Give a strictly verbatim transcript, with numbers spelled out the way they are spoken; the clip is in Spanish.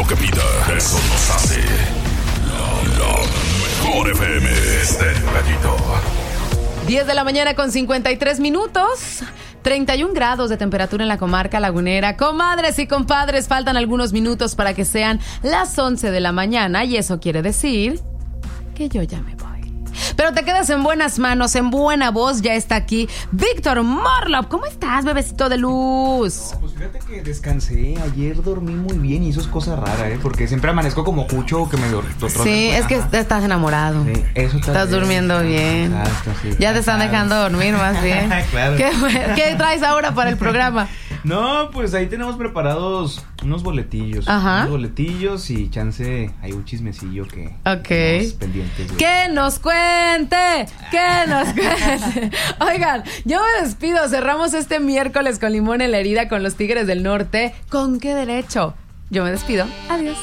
lo que pida. Eso nos hace la, la mejor F M. Estéreo Gallito. diez de la mañana con cincuenta y tres minutos. treinta y un grados de temperatura en la comarca lagunera. Comadres y compadres, faltan algunos minutos para que sean las once de la mañana. Y eso quiere decir que yo ya me voy. Pero te quedas en buenas manos, en buena voz. Ya está aquí Víctor Morlov. ¿Cómo estás, bebecito de luz? No, pues fíjate que descansé. Ayer dormí muy bien y eso es cosa rara, ¿eh? Porque siempre amanezco como cucho que me dormí. Sí, es que Ajá. estás enamorado. Sí, eso está Estás bien. durmiendo bien. Exacto, sí. Ya te están dejando dormir más bien. Claro. ¿Qué, ¿Qué traes ahora para el programa? No, pues ahí tenemos preparados unos boletillos. Ajá. Unos boletillos y chance hay un chismecillo que Ok. tenemos pendientes. ¿Sí? ¡Que nos cuente! ¡Que nos cuente! Oigan, yo me despido. Cerramos este miércoles con limón en la herida con los Tigres del Norte. ¿Con qué derecho? Yo me despido. Adiós.